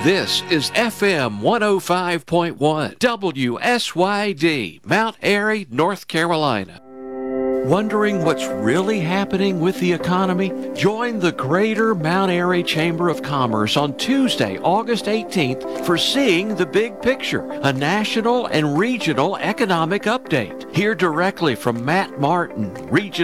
This is FM 105.1 WSYD, Mount Airy, North Carolina. Wondering what's really happening with the economy? Join the Greater Mount Airy Chamber of Commerce on Tuesday, August 18th for Seeing the Big Picture, a national and regional economic update. Hear directly from Matt Martin, Regional